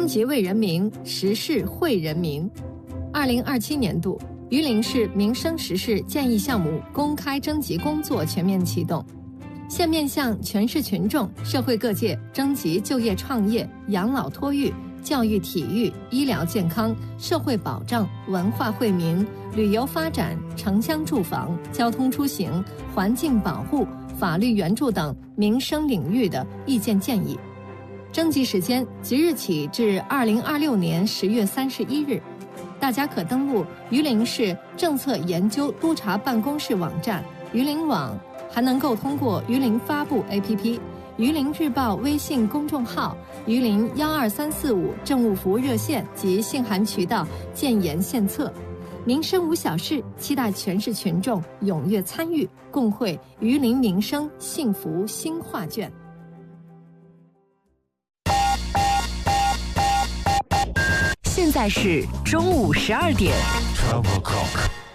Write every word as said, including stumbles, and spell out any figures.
即为人民，时事惠人民。二零二七年度榆林市民生实事建议项目公开征集工作全面启动，现面向全市群众、社会各界征集就业创业、养老托育、教育体育、医疗健康、社会保障、文化惠民、旅游发展、城乡住房、交通出行、环境保护、法律援助等民生领域的意见建议。征集时间即日起至二零二六年十月三十一日，大家可登录榆林市政策研究督察办公室网站、榆林网，还能够通过榆林发布 A P P、榆林日报微信公众号、榆林幺二三四五政务服务热线及信函渠道建言献策。民生无小事，期待全市群众踊跃参与，共绘榆林民生幸福新画卷。 现在是中午十二点。 Travel Clock。